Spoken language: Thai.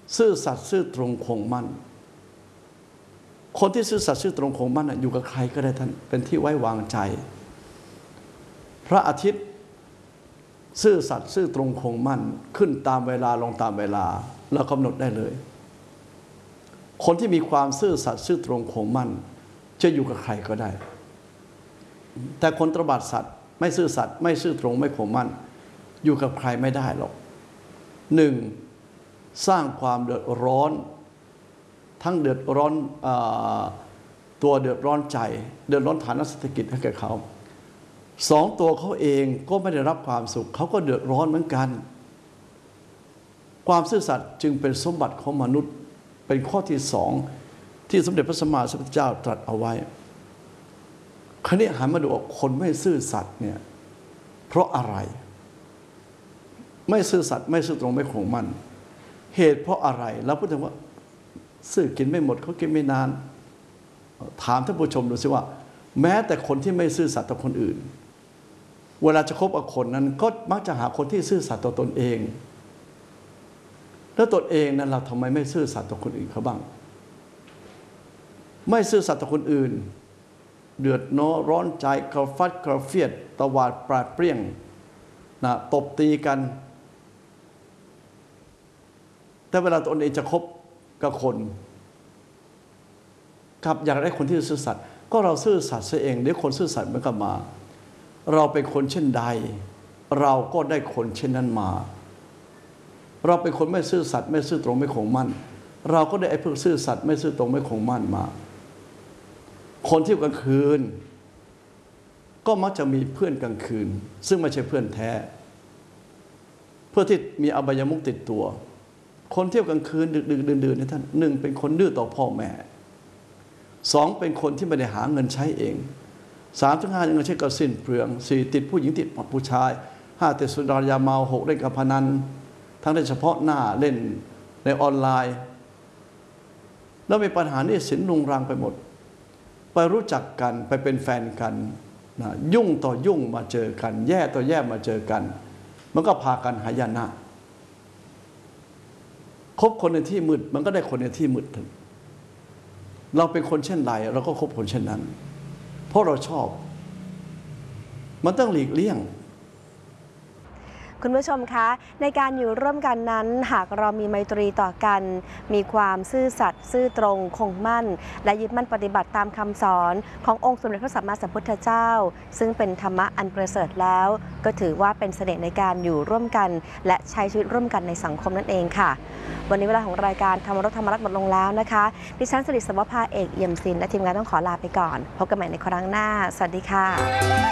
ซื่อสัตย์ซื่อตรงคงมั่นคนที่ซื่อสัตย์ซื่อตรงคงมั่นอยู่กับใครก็ได้ท่านเป็นที่ไว้วางใจพระอาทิตย์ซื่อสัตย์ซื่อตรงคงมั่นขึ้นตามเวลาลงตามเวลาเรากำหนดได้เลยคนที่มีความซื่อสัตย์ซื่อตรงคงมั่นจะอยู่กับใครก็ได้แต่คนตบัดสัตย์ไม่ซื่อสัตย์ไม่ซื่อตรงไม่คงมั่นอยู่กับใครไม่ได้หรอกหนึ่งสร้างความเดือดร้อนทั้งเดือดร้อนตัวเดือดร้อนใจเดือดร้อนฐานะเศรษฐกิจให้แก่เขาสองตัวเขาเองก็ไม่ได้รับความสุขเขาก็เดือดร้อนเหมือนกันความซื่อสัตย์จึงเป็นสมบัติของมนุษย์เป็นข้อที่สองที่สมเด็จพระสัมมาสัมพุทธเจ้าตรัสเอาไว้คราวนี้หันมาดูว่าคนไม่ซื่อสัตย์เนี่ยเพราะอะไรไม่ซื่อสัตย์ไม่ซื่อตรงไม่คงมั่นเหตุเพราะอะไรแล้วพูดถึงว่าซื่อกินไม่หมดเขากินไม่นานถามท่านผู้ชมดูสิว่าแม้แต่คนที่ไม่ซื่อสัตย์ต่อคนอื่นเวลาจะคบกับคนนั้นก็มักจะหาคนที่ซื่อสัตย์ต่อตนเองแล้วตนเองนั้นเราทำไมไม่ซื่อสัตย์ต่อคนอื่นเขาบ้างไม่ซื่อสัตย์ต่อคนอื่นเดือดร้อนใจกระฟัดกระเฟียดตวาดปราดเปรี้ยงนะตบตีกันแต่เวลาตนเองจะคบกับคนกับอยากได้คนที่ซื่อสัตย์ก็เราซื่อสัตย์เสียเองเดี๋ยวคนซื่อสัตย์มันก็มาเราเป็นคนเช่นใดเราก็ได้คนเช่นนั้นมาเราเป็นคนไม่ซื่อสัตย์ไม่ซื่อตรงไม่คงมั่นเราก็ได้ไอ้พวกซื่อสัตย์ไม่ซื่อตรงไม่คงมั่นมาคนที่กลางคืนก็มักจะมีเพื่อนกลางคืนซึ่งไม่ใช่เพื่อนแท้เพื่อที่มีอบายมุขติดตัวคนเที่ยวกลางคืนดึกๆดื่นๆนี่ท่านหนึ่งเป็นคนดื้อต่อพ่อแม่สองเป็นคนที่ไม่ได้หาเงินใช้เองสามถึงห้ายังใช้กระสิ้นเปลืองสี่ติดผู้หญิงติดผู้ชายห้าติดสุรายาเมาหกเล่นการพนันทั้งในเฉพาะหน้าเล่นในออนไลน์แล้วมีปัญหาหนี้สินรุงรังไปหมดไปรู้จักกันไปเป็นแฟนกันนะยุ่งต่อยุ่งมาเจอกันแย่ต่อแย่มาเจอกันมันก็พากันหายนะคบคนในที่มืดมันก็ได้คนในที่มืดเราเป็นคนเช่นไรเราก็คบคนเช่นนั้นเพราะเราชอบมันต้องหลีกเลี่ยงคุณผู้ชมคะในการอยู่ร่วมกันนั้นหากเรามีไมตรีต่อกันมีความซื่อสัตย์ซื่อตรงคงมั่นและยึดมั่นปฏิบัติตามคำสอนขององค์สมเด็จพระสัมมาสัมพุทธเจ้าซึ่งเป็นธรรมะอันประเสริฐแล้วก็ถือว่าเป็นเสน่ห์ในการอยู่ร่วมกันและใช้ชีวิตร่วมกันในสังคมนั่นเองค่ะวันนี้เวลาของรายการธรรมรสธรรมรัตน์หมดลงแล้วนะคะดิฉันสิริสวภาเอกเอี่ยมศิลป์และทีมงานต้องขอลาไปก่อนพบกันใหม่ในครั้งหน้าสวัสดีค่ะ